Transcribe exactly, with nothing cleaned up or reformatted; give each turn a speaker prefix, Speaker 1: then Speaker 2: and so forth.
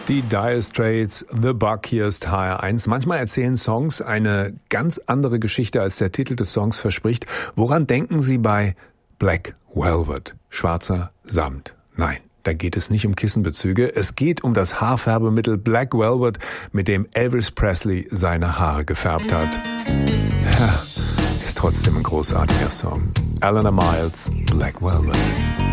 Speaker 1: Die Dire Straits, The Bug, hier ist H R eins. Manchmal erzählen Songs eine ganz andere Geschichte, als der Titel des Songs verspricht. Woran denken Sie bei Black Velvet, schwarzer Samt? Nein, da geht es nicht um Kissenbezüge. Es geht um das Haarfärbemittel Black Velvet, mit dem Elvis Presley seine Haare gefärbt hat. Ja, ist trotzdem ein großartiger Song. Eleanor Miles, Black Velvet.